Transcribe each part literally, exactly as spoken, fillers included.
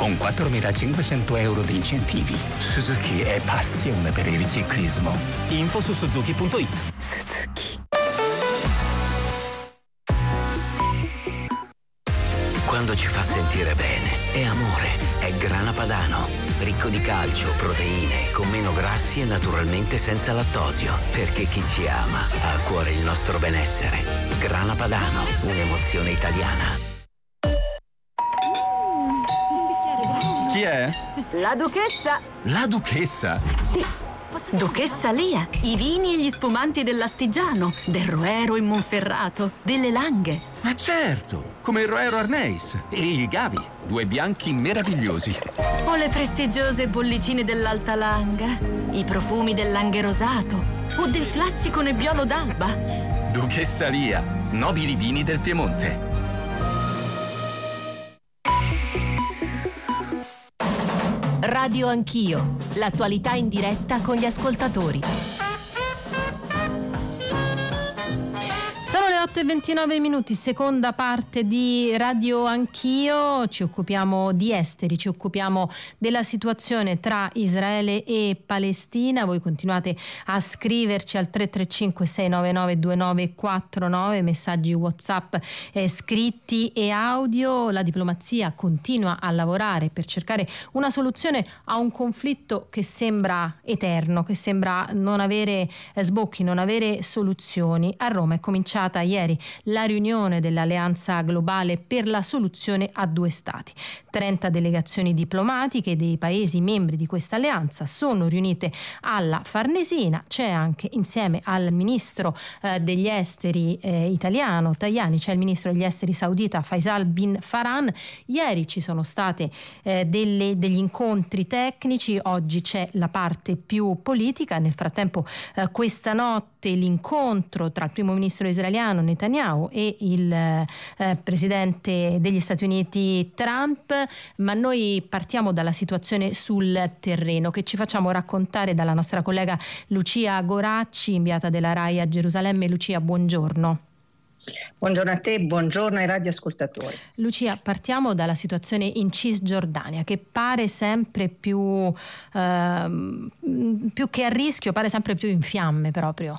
con quattromilacinquecento euro di incentivi. Suzuki è passione per il ciclismo. Info su suzuki punto it. Suzuki. Quando ci fa sentire bene, è amore, è Grana Padano. Ricco di calcio, proteine, con meno grassi e naturalmente senza lattosio. Perché chi ci ama ha a cuore il nostro benessere. Grana Padano, un'emozione italiana. Chi è? La duchessa. La duchessa? Sì. Duchessa Lia, i vini e gli spumanti dell'Astigiano, del Roero in Monferrato, delle Langhe. Ma certo, come il Roero Arneis e il Gavi, due bianchi meravigliosi. O le prestigiose bollicine dell'Alta Langa, i profumi del Langhe Rosato o del classico Nebbiolo d'Alba. Duchessa Lia, nobili vini del Piemonte. Radio Anch'io, l'attualità in diretta con gli ascoltatori. Sono le otto e ventinove minuti, seconda parte di Radio Anch'io. Ci occupiamo di esteri, ci occupiamo della situazione tra Israele e Palestina. Voi continuate a scriverci al tre tre cinque sei nove nove due nove quattro nove, messaggi WhatsApp eh, scritti e audio. La diplomazia continua a lavorare per cercare una soluzione a un conflitto che sembra eterno, che sembra non avere eh, sbocchi, non avere soluzioni. A Roma è cominciata ieri la riunione dell'Alleanza Globale per la soluzione a due stati. trenta delegazioni diplomatiche dei paesi membri di questa alleanza sono riunite alla Farnesina. C'è anche, insieme al ministro eh, degli esteri eh, italiano Tajani, c'è il ministro degli esteri saudita Faisal bin Farhan. Ieri ci sono state eh, delle, degli incontri tecnici, oggi c'è la parte più politica. Nel frattempo eh, questa notte l'incontro tra il primo ministro israeliano Netanyahu e il eh, presidente degli Stati Uniti Trump, ma noi partiamo dalla situazione sul terreno che ci facciamo raccontare dalla nostra collega Lucia Goracci, inviata della RAI a Gerusalemme. Lucia, buongiorno. Buongiorno a te, buongiorno ai radioascoltatori. Lucia, partiamo dalla situazione in Cisgiordania che pare sempre più, eh, più che a rischio, pare sempre più in fiamme proprio.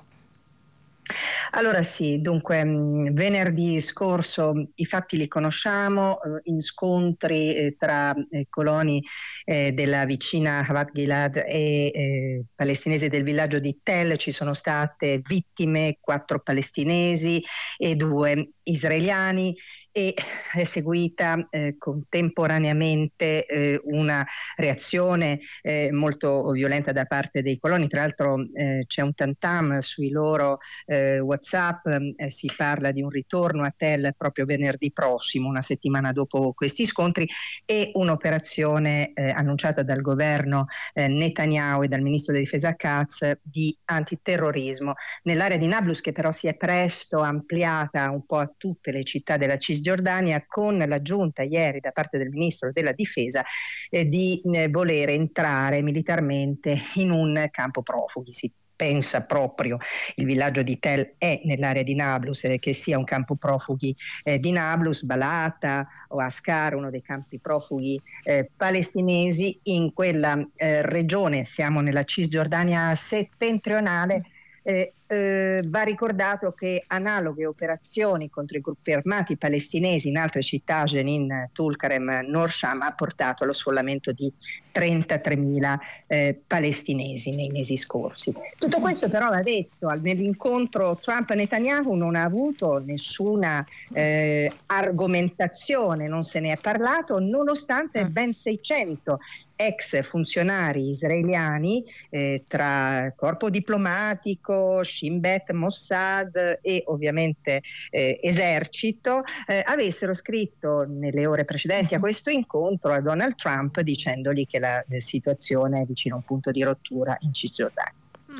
Allora sì, dunque venerdì scorso i fatti li conosciamo, in scontri eh, tra eh, coloni eh, della vicina Havat Gilad e eh, palestinesi del villaggio di Tell. Ci sono state vittime, quattro palestinesi e due israeliani, e è seguita eh, contemporaneamente eh, una reazione eh, molto violenta da parte dei coloni. Tra l'altro eh, c'è un tantam sui loro eh, WhatsApp, eh, si parla di un ritorno a Tell proprio venerdì prossimo, una settimana dopo questi scontri, e un'operazione eh, annunciata dal governo eh, Netanyahu e dal ministro della difesa Katz di antiterrorismo nell'area di Nablus, che però si è presto ampliata un po' a tutte le città della Cisgiordania, con l'aggiunta ieri da parte del ministro della difesa eh, di eh, volere entrare militarmente in un campo profughi. Si pensa proprio, il villaggio di Tell è nell'area di Nablus, eh, che sia un campo profughi eh, di Nablus, Balata o Ascar, uno dei campi profughi eh, palestinesi in quella eh, regione. Siamo nella Cisgiordania settentrionale. Eh, eh, va ricordato che analoghe operazioni contro i gruppi armati palestinesi in altre città, Jenin, Tulkarem, Norsham, ha portato allo sfollamento di trentatremila eh, palestinesi nei mesi scorsi. Tutto questo però, va detto, nell'incontro Trump-Netanyahu non ha avuto nessuna eh, argomentazione, non se ne è parlato, nonostante ben seicento ex funzionari israeliani eh, tra corpo diplomatico, Shin Bet, Mossad e ovviamente eh, esercito eh, avessero scritto nelle ore precedenti a questo incontro a Donald Trump dicendogli che la eh, situazione è vicino a un punto di rottura in Cisgiordania.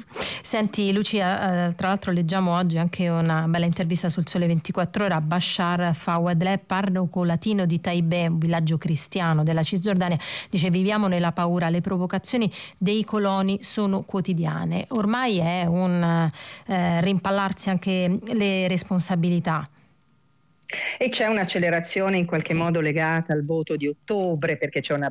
Senti Lucia, eh, tra l'altro leggiamo oggi anche una bella intervista sul Sole ventiquattro Ore a Bashar Fawadleh, parroco latino di Taibeh, un villaggio cristiano della Cisgiordania. Dice: viviamo nella paura, le provocazioni dei coloni sono quotidiane. Ormai è un eh, rimpallarsi anche le responsabilità. E c'è un'accelerazione in qualche modo legata al voto di ottobre, perché c'è una